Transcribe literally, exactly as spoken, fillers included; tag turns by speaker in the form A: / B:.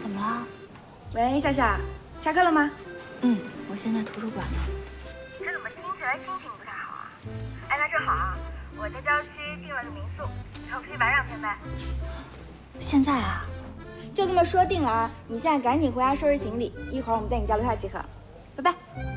A: 怎么了？
B: 喂，夏夏，下课了吗？
A: 嗯，我现在图书馆呢。
C: 这怎么听起来心情不太好啊？哎，那正好啊，我在郊区订了个民宿，要不去晚两天呗？
A: 现在啊？
B: 就这么说定了啊！你现在赶紧回家收拾行李，一会儿我们在你家楼下集合，拜拜。